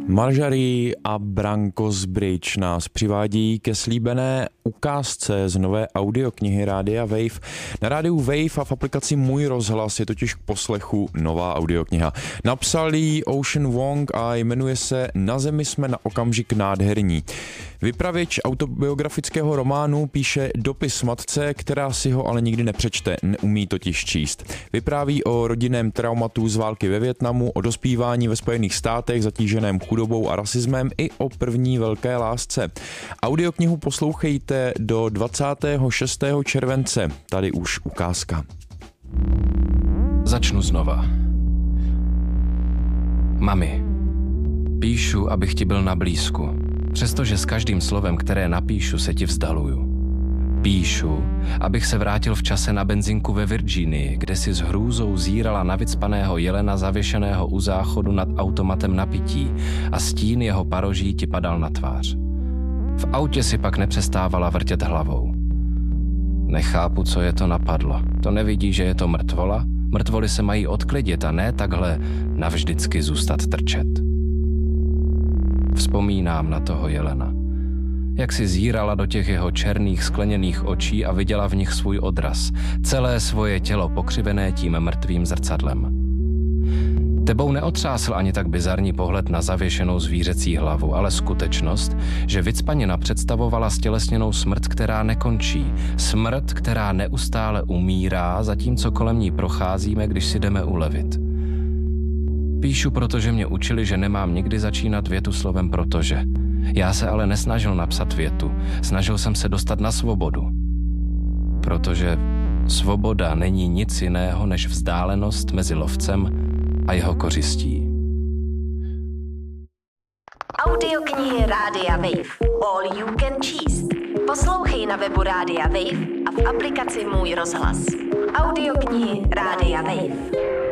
Marjorie a Brankos Bridge nás přivádí ke slíbené ukázce z nové audioknihy Rádia Wave. Na rádiu Wave a v aplikaci Můj rozhlas je totiž k poslechu nová audiokniha. Napsal ji Ocean Wong a jmenuje se Na zemi jsme na okamžik nádherní. Vypravěč autobiografického románu píše dopis matce, která si ho ale nikdy nepřečte, neumí totiž číst. Vypráví o rodinném traumatu z války ve Vietnamu, o dospívání ve Spojených státech zatíženém chudobou a rasismem i o první velké lásce. Audioknihu poslouchejte do 26. července. Tady už ukázka. Začnu znova. Mami, píšu, abych ti byl na blízku, přestože s každým slovem, které napíšu, se ti vzdaluju. Píšu, abych se vrátil v čase na benzinku ve Virginii, kde si s hrůzou zírala na vycpaného jelena zavěšeného u záchodu nad automatem na pití a stín jeho paroží ti padal na tvář. V autě si pak nepřestávala vrtět hlavou. Nechápu, co je to napadlo. To nevidí, že je to mrtvola? Mrtvoly se mají odklidit a ne takhle navždycky zůstat trčet. Vzpomínám na toho jelena. Jak si zírala do těch jeho černých skleněných očí a viděla v nich svůj odraz. Celé svoje tělo pokřivené tím mrtvým zrcadlem. Tebou neotřásl ani tak bizarní pohled na zavěšenou zvířecí hlavu, ale skutečnost, že vycpanina představovala stělesněnou smrt, která nekončí. Smrt, která neustále umírá, zatímco kolem ní procházíme, když si jdeme ulevit. Píšu, protože mě učili, že nemám nikdy začínat větu slovem protože. Já se ale nesnažil napsat větu, snažil jsem se dostat na svobodu. Protože svoboda není nic jiného než vzdálenost mezi lovcem a jeho kořistí. Audioknihy Rádia Wave. All you can číst. Poslouchej na webu Rádia Wave a v aplikaci Můj rozhlas. Audioknihy Rádia Wave.